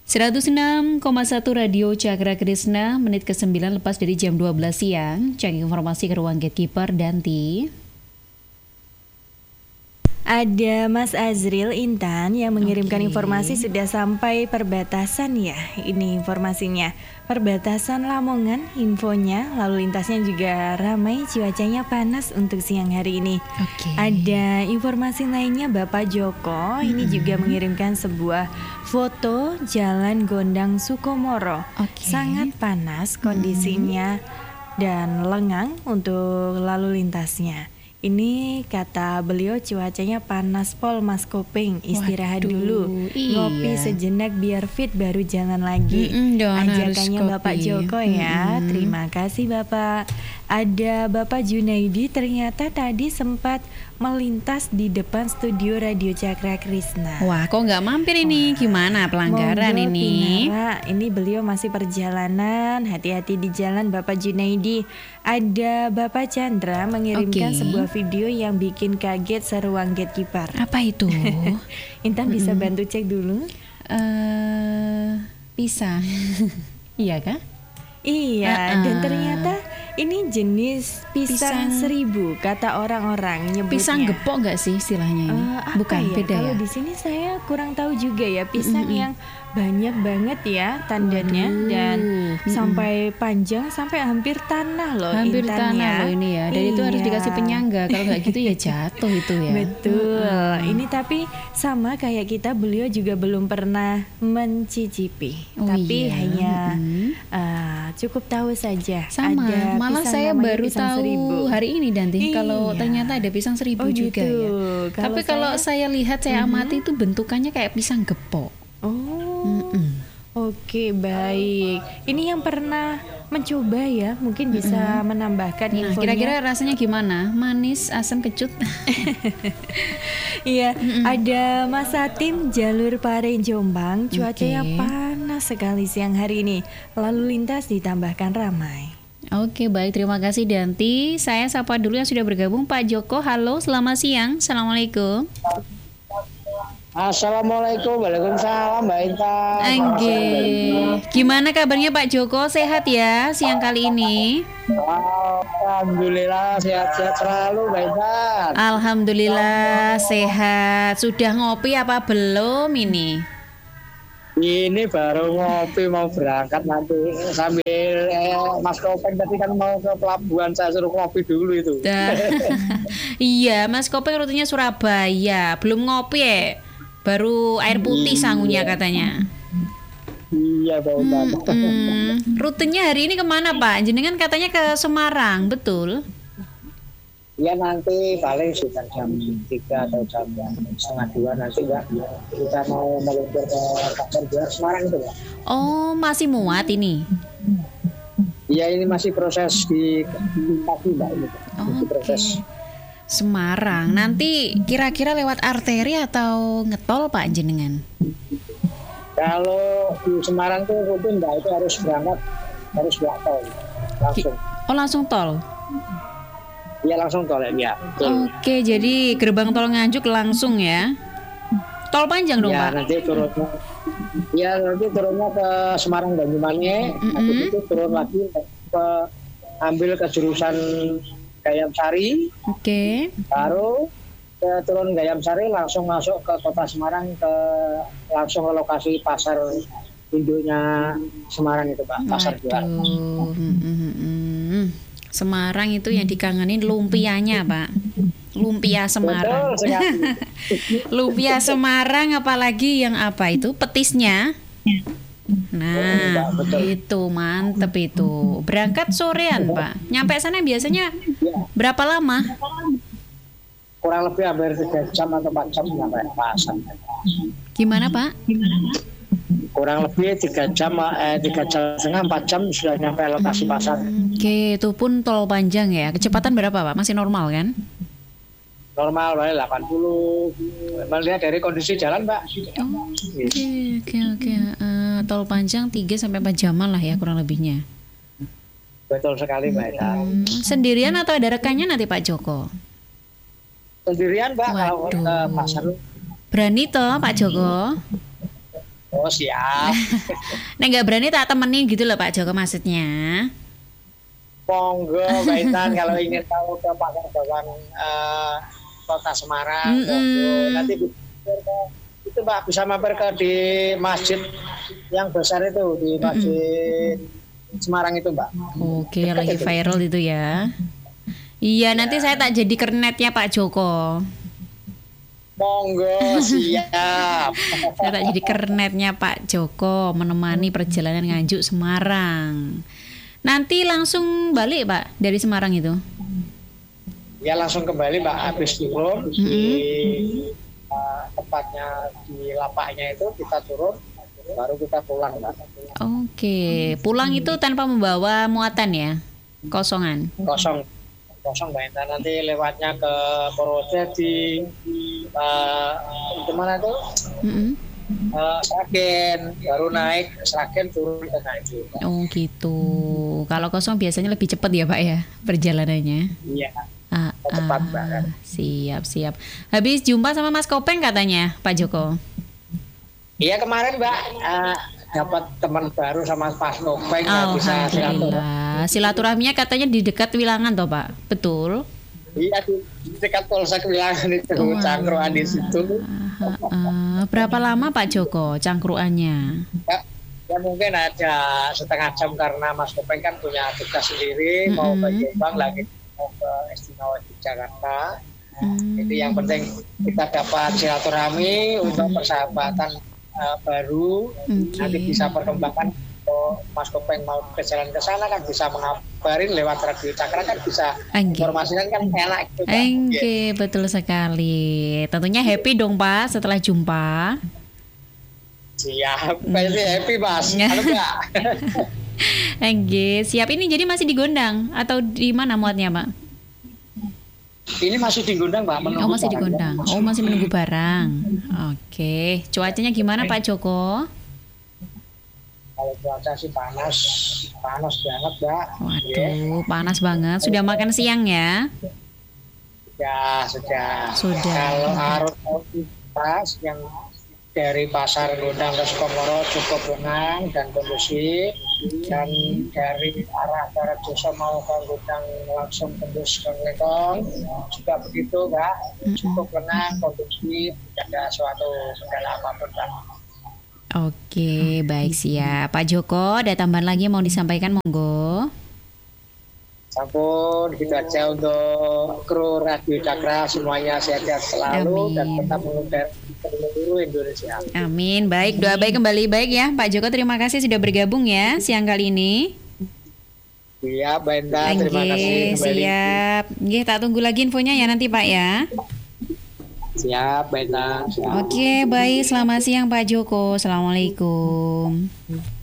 106,1 Radio Cakra Krisna, menit ke-9 lepas dari jam 12 siang. Cek informasi ke ruang gatekeeper Danti. Ada Mas Azril Intan yang mengirimkan informasi sudah sampai perbatasan ya. Ini informasinya. Perbatasan Lamongan infonya, lalu lintasnya juga ramai, cuacanya panas untuk siang hari ini. Ada informasi lainnya Bapak Joko, ini juga mengirimkan sebuah foto Jalan Gondang Sukomoro. Sangat panas kondisinya dan lengang untuk lalu lintasnya. Ini kata beliau cuacanya panas pol Mas Kopeng, istirahat dulu, ngopi sejenak biar fit baru jalan lagi. Ajakannya Bapak Joko ya. Terima kasih Bapak. Ada Bapak Junaidi ternyata tadi sempat melintas di depan studio Radio Cakra Krisna. Wah, kok nggak mampir ini? Gimana pelanggaran ini? Ini beliau masih perjalanan, hati-hati di jalan Bapak Junaidi. Ada Bapak Chandra mengirimkan sebuah video yang bikin kaget seruang gatekeeper. Apa itu? Intan bisa bantu cek dulu? Bisa. Iya kah? Iya, dan ternyata ini jenis pisang 1000 kata orang-orang nyebutnya. Pisang gepok nggak sih istilahnya ini? Bukan, ya? beda Kalau ya? di sini saya kurang tahu juga ya, pisang yang banyak banget ya tandannya dan sampai panjang sampai hampir tanah loh. Hampir Intan tanah ya. loh ini ya. Dan itu harus dikasih penyangga. Kalau nggak gitu ya jatuh itu ya. Betul. Ini tapi sama kayak kita, beliau juga belum pernah mencicipi. Tapi hanya cukup tahu saja. Sama. Ada malah saya baru tahu 1000 hari ini Danti kalau ternyata ada pisang 1000 juga gitu. ya. Tapi kalau saya lihat, saya amati itu bentukannya kayak pisang gepok. Oke, baik. Ini yang pernah mencoba ya, mungkin bisa menambahkan infonya. Kira-kira rasanya gimana? Manis, asam, kecut? Iya, ada Mas Satin jalur Pare Jombang, cuacanya panas sekali siang hari ini. Lalu lintas ditambahkan ramai. Oke, baik, terima kasih Danti. Saya sapa dulu yang sudah bergabung, Pak Joko. Halo, selamat siang. Assalamualaikum. Assalamualaikum, waalaikumsalam Mbak Intan. Gimana kabarnya Pak Joko? Sehat ya siang kali ini? Alhamdulillah sehat-sehat selalu Mbak Intan. Alhamdulillah sehat. Sudah ngopi apa belum ini? Ini baru ngopi, mau berangkat nanti sambil Mas Kopeng tadi kan mau ke pelabuhan, saya suruh ngopi dulu itu. Iya, Mas Kopeng rutenya Surabaya, belum ngopi ya? Baru air putih sangunya katanya. Iya, Pak. Rutenya hari ini kemana Pak? Jenengan katanya ke Semarang, betul? Ya nanti paling sekitar jam 3 atau jam 1:30 nanti ya kita mau meluncur ke kantor Semarang itu ya. Oh, masih muat ini? Iya, ini masih proses di pagi Mbak ini. Proses. Semarang, nanti kira-kira lewat arteri atau ngetol Pak jenengan? Kalau di Semarang tuh rutin Mbak, itu harus berangkat, harus tol langsung. Oh, langsung tol? Iya, langsung tol ya. Oke, jadi gerbang tol Nganjuk langsung ya? Tol panjang dong ya, Pak? Nanti turunnya ke Semarang Banyuwangi, habis itu turun lagi ambil ke jurusan Gayam Sari. Baru turun Gayam Sari langsung masuk ke kota Semarang, langsung ke lokasi pasar induknya Semarang itu Pak, pasar jual. Semarang itu yang dikangenin lumpianya Pak. Lumpia Semarang. Lumpia Semarang, apalagi yang apa itu petisnya. Nah, itu mantep itu. Berangkat sorean Pak. Nyampe sana biasanya berapa lama? Kurang lebih hampir 3 jam atau 4 jam sampai pasar. Gimana Pak? Kurang lebih 3 jam, 3,5 4 jam sudah nyampe lokasi pasar. Oke, itu pun tol panjang ya. Kecepatan berapa Pak? Masih normal kan? Normal, 80. Melihat dari kondisi jalan, Pak. Oke. Tol panjang 3-4 jaman lah ya kurang lebihnya. Betul sekali, Mbak. Sendirian atau ada rekannya nanti Pak Joko? Sendirian, Pak. Kalau ke pasar. Berani toh Pak Joko? Oh siap. Nah nggak berani tak temenin gitu loh Pak Joko maksudnya. Monggo Mbak Intan kalau ingin tahu ke Pagarbawan Kota Semarang, monggo. Nanti itu Mbak bisa mampir ke di masjid yang besar itu di masjid Semarang itu Mbak. Oke, lagi viral itu ya. Iya, nanti saya tak jadi kernetnya Pak Joko. Monggo siap. Saya tak jadi kernetnya Pak Joko menemani perjalanan Nganjuk Semarang. Nanti langsung balik Pak dari Semarang itu? Ya langsung kembali Mbak, habis turun di tempatnya di lapaknya itu kita turun, baru kita pulang Mbak. Oke, pulang itu tanpa membawa muatan ya? Kosongan? Kosong Mbak Intan. Nanti lewatnya ke Purwodadi, kemana tuh? Sragen, baru naik Sragen turun ke Nganjuk. Oh gitu. Kalau kosong biasanya lebih cepat ya Pak ya perjalanannya? Iya. Cepat banget. Siap. Habis jumpa sama Mas Kopeng katanya Pak Joko? Iya kemarin Mbak dapat teman baru sama Mas Kopeng. Bisa silaturahminya katanya di dekat Wilangan toh Pak? Betul? Iya di dekat Polsek Wilangan itu, cangkruan di situ. Berapa lama Pak Joko cangkruannya? Ya mungkin ada setengah jam karena Mas Kopeng kan punya tugas sendiri, mau ke Jombang lagi mau ke Istimewa Yogyakarta. Itu yang penting kita dapat silaturahmi untuk persahabatan baru. Nanti bisa perkembangan. Mas Kopeng mau ke jalan ke sana kan bisa mengabarin lewat radio Cakra kan bisa informasikan kan enak gitu. Betul sekali. Tentunya happy dong Pak setelah jumpa. Siap, pasti happy Mas. Halo Mbak. Siap. Ini jadi masih di Gondang atau di mana muatnya Pak? Ini masih di Gondang Pak. Masih di Gondang. Masih menunggu barang. Oke. Cuacanya gimana Pak Joko? Kalau cuaca sih panas banget Mbak. Waduh, panas banget. Sudah makan siang ya? Sudah. Kalau arus pas yang dari pasar Gondang ke Sukomoro cukup lengang dan kondusif, dan dari arah barat desa mau ke Gondang langsung tembus ke Lekong juga begitu Mbak, cukup lengang, kondusif, tidak ada suatu kendala apapun Mbak. Oke, baik siap. Pak Joko, ada tambahan lagi yang mau disampaikan, monggo. Sampun, gitu aja untuk kru Radio Cakra, semuanya sehat-sehat selalu. Amin. Dan tetap mengundang seluruh Indonesia. Amin, baik, doa baik kembali baik ya. Pak Joko, terima kasih sudah bergabung ya siang kali ini. Siap, Mbak Indah, terima kasih kembali. Siap, tak tunggu lagi infonya ya nanti Pak ya. Siap, Mbak Indah. Oke, baik. Selamat siang Pak Joko. Assalamualaikum.